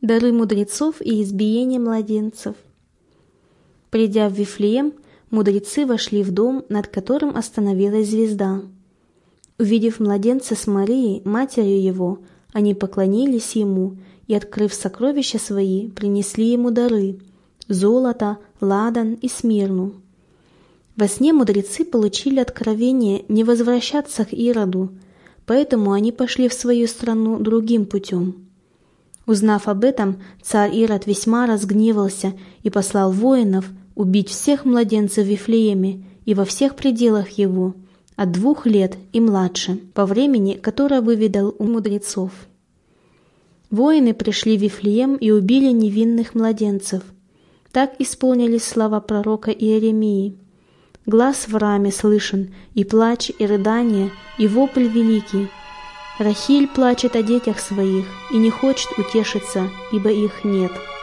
Дары мудрецов и избиение младенцев. Придя в Вифлеем, мудрецы вошли в дом, над которым остановилась звезда. Увидев младенца с Марией, матерью его, они поклонились ему и, открыв сокровища свои, принесли ему дары – золото, ладан и смирну. Во сне мудрецы получили откровение не возвращаться к Ироду, поэтому они пошли в свою страну другим путем. Узнав об этом, царь Ирод весьма разгневался и послал воинов убить всех младенцев в Вифлееме и во всех пределах его, от 2 лет и младше, по времени, которое выведал у мудрецов. Воины пришли в Вифлеем и убили невинных младенцев. Так исполнились слова пророка Иеремии. «Глас в раме слышен, и плач, и рыдание, и вопль великий. Рахиль плачет о детях своих и не хочет утешиться, ибо их нет».